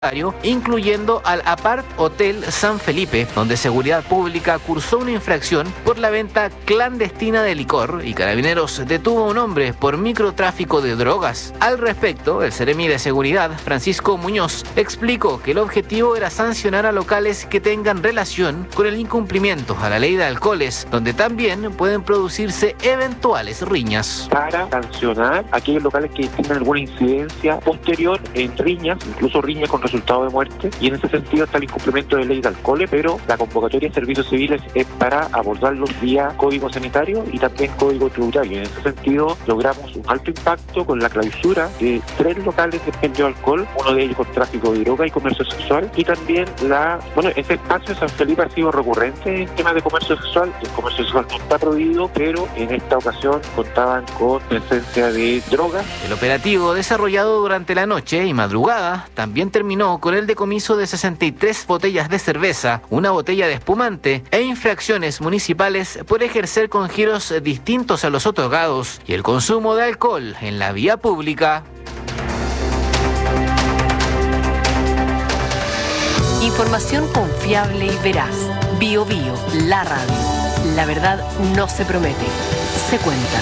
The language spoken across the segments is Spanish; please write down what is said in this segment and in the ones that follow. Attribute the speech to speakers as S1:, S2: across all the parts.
S1: incluyendo al Apart Hotel San Felipe, donde Seguridad Pública cursó una infracción por la venta clandestina de licor y Carabineros detuvo a un hombre por microtráfico de drogas. Al respecto, el Seremi de Seguridad, Francisco Muñoz, explicó que el objetivo era sancionar a locales que tengan relación con el incumplimiento a la ley de alcoholes, donde también pueden producirse eventuales riñas.
S2: Para sancionar a aquellos locales que tengan alguna incidencia posterior en riñas, incluso riñas con resultado de muerte, y en ese sentido está el incumplimiento de ley de alcoholes, pero la convocatoria de servicios civiles es para abordarlos vía código sanitario y también código tributario. En ese sentido logramos un alto impacto con la clausura de 3 locales de expendio de alcohol, uno de ellos con tráfico de droga y comercio sexual, y también ese espacio de San Felipe ha sido recurrente en temas de comercio sexual. El comercio sexual no está prohibido, pero en esta ocasión contaban con presencia de drogas.
S1: El operativo desarrollado durante la noche y madrugada también terminó con el decomiso de 63 botellas de cerveza, una botella de espumante e infracciones municipales por ejercer con giros distintos a los otorgados y el consumo de alcohol en la vía pública.
S3: Información confiable y veraz. Bio Bio, la radio. La verdad no se promete, se cuenta.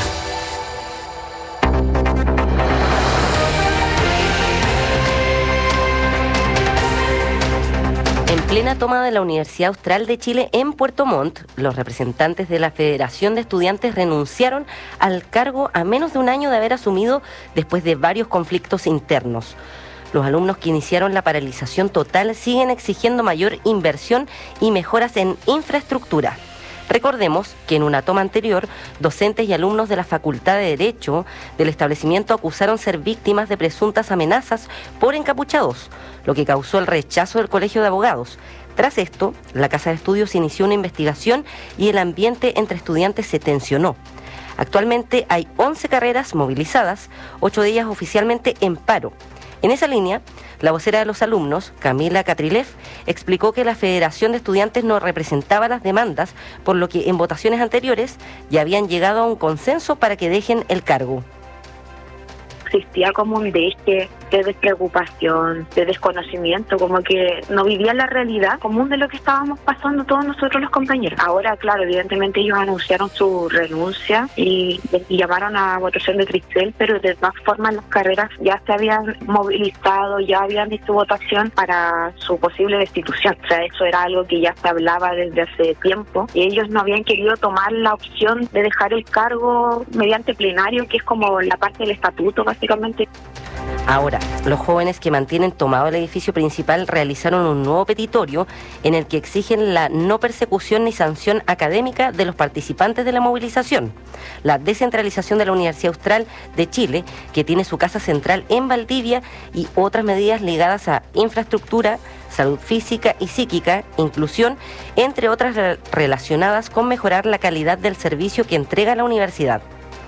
S4: En plena toma de la Universidad Austral de Chile en Puerto Montt, los representantes de la Federación de Estudiantes renunciaron al cargo a menos de un año de haber asumido después de varios conflictos internos. Los alumnos que iniciaron la paralización total siguen exigiendo mayor inversión y mejoras en infraestructura. Recordemos que en una toma anterior, docentes y alumnos de la Facultad de Derecho del establecimiento acusaron ser víctimas de presuntas amenazas por encapuchados, lo que causó el rechazo del Colegio de Abogados. Tras esto, la Casa de Estudios inició una investigación y el ambiente entre estudiantes se tensionó. Actualmente hay 11 carreras movilizadas, 8 de ellas oficialmente en paro. En esa línea, la vocera de los alumnos, Camila Catrilev, explicó que la Federación de Estudiantes no representaba las demandas, por lo que en votaciones anteriores ya habían llegado a un consenso para que dejen el cargo.
S5: Existía como un deje de despreocupación, de desconocimiento, como que no vivían la realidad común de lo que estábamos pasando todos nosotros los compañeros. Ahora, claro, evidentemente ellos anunciaron su renuncia y llamaron a votación de cristal, pero de todas formas las carreras ya se habían movilizado, ya habían visto votación para su posible destitución. O sea, eso era algo que ya se hablaba desde hace tiempo y ellos no habían querido tomar la opción de dejar el cargo mediante plenario, que es como la parte del estatuto, básicamente.
S4: Ahora, los jóvenes que mantienen tomado el edificio principal realizaron un nuevo petitorio en el que exigen la no persecución ni sanción académica de los participantes de la movilización, la descentralización de la Universidad Austral de Chile, que tiene su casa central en Valdivia, y otras medidas ligadas a infraestructura, salud física y psíquica, inclusión, entre otras relacionadas con mejorar la calidad del servicio que entrega la universidad.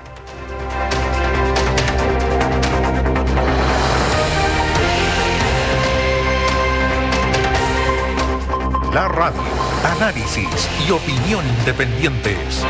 S6: La radio, análisis y opinión independientes.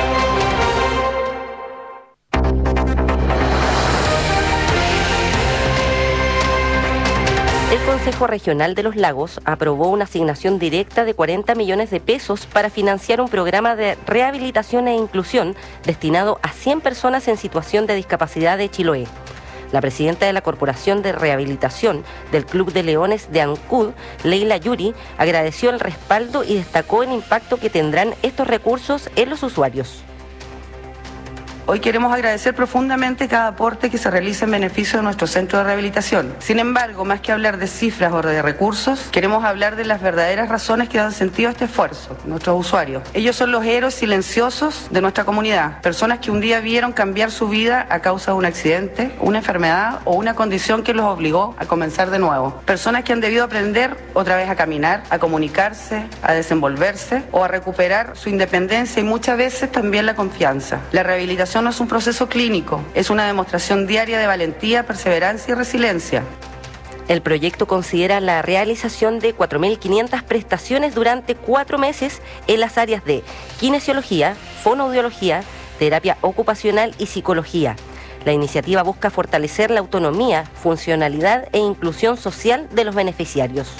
S4: El Consejo Regional de los Lagos aprobó una asignación directa de 40 millones de pesos para financiar un programa de rehabilitación e inclusión destinado a 100 personas en situación de discapacidad de Chiloé. La presidenta de la Corporación de Rehabilitación del Club de Leones de Ancud, Leila Yuri, agradeció el respaldo y destacó el impacto que tendrán estos recursos en los usuarios.
S7: Hoy queremos agradecer profundamente cada aporte que se realiza en beneficio de nuestro centro de rehabilitación. Sin embargo, más que hablar de cifras o de recursos, queremos hablar de las verdaderas razones que han sentido este esfuerzo, nuestros usuarios. Ellos son los héroes silenciosos de nuestra comunidad, personas que un día vieron cambiar su vida a causa de un accidente, una enfermedad o una condición que los obligó a comenzar de nuevo. Personas que han debido aprender otra vez a caminar, a comunicarse, a desenvolverse o a recuperar su independencia y muchas veces también la confianza. La rehabilitación no es un proceso clínico, es una demostración diaria de valentía, perseverancia y resiliencia.
S4: El proyecto considera la realización de 4.500 prestaciones durante 4 meses en las áreas de kinesiología, fonoaudiología, terapia ocupacional y psicología. La iniciativa busca fortalecer la autonomía, funcionalidad e inclusión social de los beneficiarios.